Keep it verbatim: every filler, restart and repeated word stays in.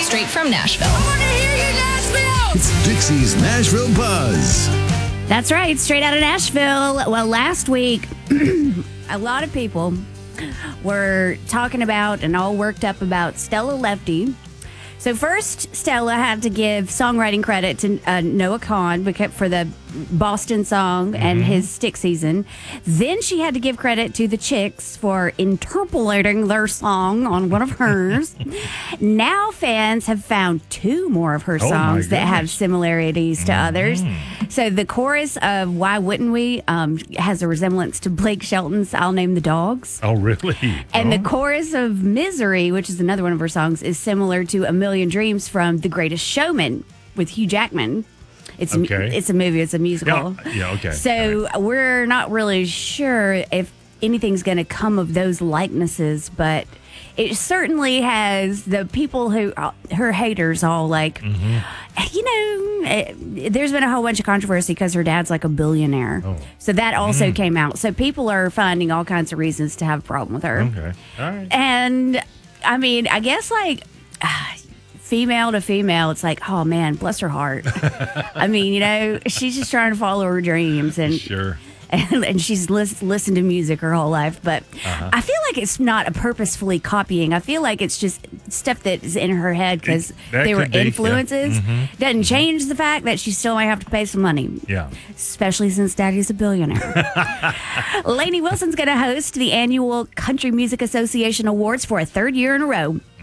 straight from Nashville. I want to hear you, Nashville! It's Dixie's Nashville Buzz. That's right, straight out of Nashville. Well, last week, a lot of people were talking about and all worked up about Stella Lefty. So first, Stella had to give songwriting credit to uh, Noah Kahan beca- for the Boston song mm-hmm. and his Stick Season. Then she had to give credit to the Chicks for interpolating their song on one of hers. Now fans have found two more of her Oh, songs my that have goodness. similarities to Mm-hmm. others. So the chorus of Why Wouldn't We um, has a resemblance to Blake Shelton's I'll Name the Dogs. Oh, really? And oh. the chorus of Misery, which is another one of her songs, is similar to A Million Dreams from The Greatest Showman with Hugh Jackman. It's a, Okay. it's a movie, it's a musical. Yeah, yeah, okay. So we're not really sure if anything's going to come of those likenesses, but it certainly has the people who, her haters all like, Mm-hmm. you know, eh, there's been a whole bunch of controversy because her dad's like a billionaire. Oh. So that also Mm. came out. So people are finding all kinds of reasons to have a problem with her. Okay. All right. And I mean, I guess like ah, female to female, it's like, oh man, bless her heart. I mean, you know, she's just trying to follow her dreams and Sure. and, and she's lis- listened to music her whole life. But Uh-huh. I feel like it's not a purposefully copying. I feel like it's just stuff that is in her head because That they were could be, yeah. influences. Mhm. Doesn't change the fact that she still might have to pay some money. Yeah. Especially since Daddy's a billionaire. Lainey Wilson's going to host the annual Country Music Association Awards for a third year in a row.